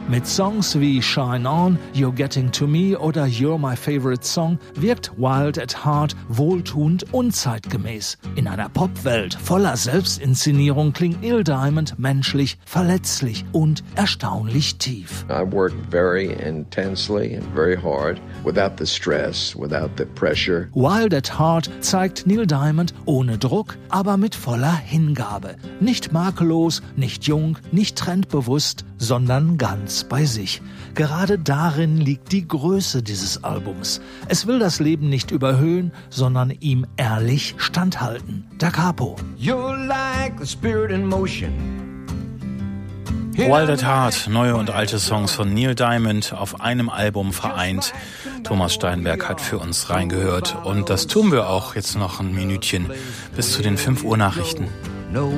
Mit Songs wie Shine On, You're Getting to Me oder You're My Favorite Song wirkt Wild at Heart wohltuend und zeitgemäß. In einer Popwelt voller Selbstinszenierung klingt Neil Diamond menschlich, verletzlich und erstaunlich tief. I work very intensely and very hard, without the stress, without the pressure. Wild at Heart zeigt Neil Diamond ohne Druck, aber mit voller Hingabe. Nicht makellos, nicht jung, nicht trendbewusst, sondern ganz bei sich. Gerade darin liegt die Größe dieses Albums. Es will das Leben nicht überhöhen, sondern ihm ehrlich standhalten. Da Capo. You're like the spirit in motion. Wild at Heart, neue und alte Songs von Neil Diamond auf einem Album vereint. Thomas Steinberg hat für uns reingehört und das tun wir auch jetzt noch ein Minütchen bis zu den 5 Uhr Nachrichten.